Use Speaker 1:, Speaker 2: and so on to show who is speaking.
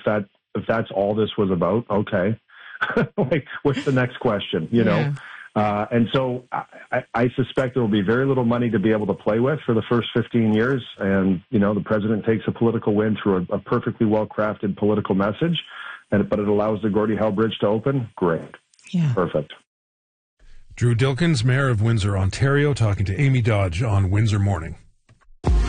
Speaker 1: that's all this was about, okay. Like, what's the next question, you know? And so I suspect there will be very little money to be able to play with for the first 15 years. And, you know, the president takes a political win through a perfectly well-crafted political message, but it allows the Gordie Howe Bridge to open. Great.
Speaker 2: Yeah.
Speaker 1: Perfect.
Speaker 3: Drew Dilkens, Mayor of Windsor, Ontario, talking to Amy Dodge on Windsor Morning.